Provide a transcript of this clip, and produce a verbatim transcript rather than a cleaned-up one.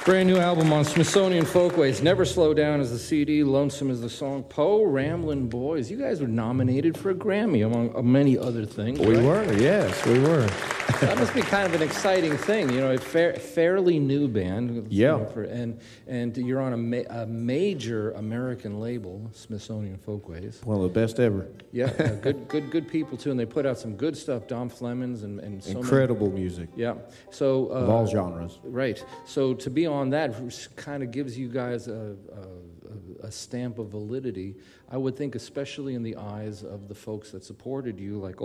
Brand new album on Smithsonian Folkways. Never Slow Down is the C D. Lonesome is the song. Poe, Ramblin' Boys. You guys were nominated for a Grammy, among many other things. We right? were, yes, we were. That must be kind of an exciting thing, you know. A fair, fairly new band. Yeah. You know, for, and and you're on a, ma- a major American label, Smithsonian Folkways. One of the best ever. Yeah, uh, good, good, good people too, and they put out some good stuff. Dom Flemons and and so Incredible many, music. Yeah. So uh, of all genres. Right. So to be on that kind of gives you guys a, a, a stamp of validity. I would think, especially in the eyes of the folks that supported you, like